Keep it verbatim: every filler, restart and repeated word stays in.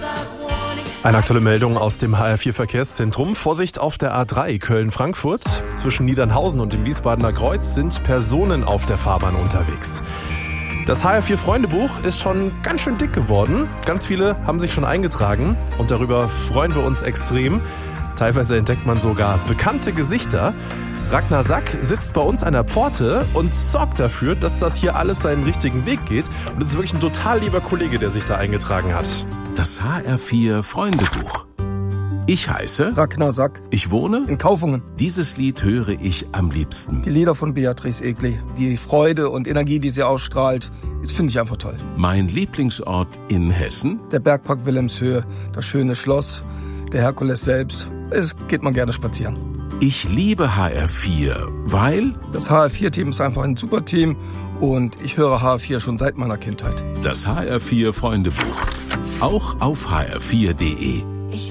Eine aktuelle Meldung aus dem H R vier Verkehrszentrum. Vorsicht auf der A drei Köln-Frankfurt. Zwischen Niedernhausen und dem Wiesbadener Kreuz sind Personen auf der Fahrbahn unterwegs. Das H R vier Freundebuch ist schon ganz schön dick geworden. Ganz viele haben sich schon eingetragen und darüber freuen wir uns extrem. Teilweise entdeckt man sogar bekannte Gesichter. Ragnar Sack sitzt bei uns an der Pforte und sorgt dafür, dass das hier alles seinen richtigen Weg geht. Und es ist wirklich ein total lieber Kollege, der sich da eingetragen hat. Das H R vier Freundebuch. Ich heiße Ragnar Sack. Ich wohne in Kaufungen. Dieses Lied höre ich am liebsten. Die Lieder von Beatrice Egli. Die Freude und Energie, die sie ausstrahlt, das finde ich einfach toll. Mein Lieblingsort in Hessen? Der Bergpark Wilhelmshöhe, das schöne Schloss, der Herkules selbst. Es geht man gerne spazieren. Ich liebe H R vier, weil... Das H R vier Team ist einfach ein super Team und ich höre H R vier schon seit meiner Kindheit. Das H R vier Freundebuch. Auch auf h r vier punkt de.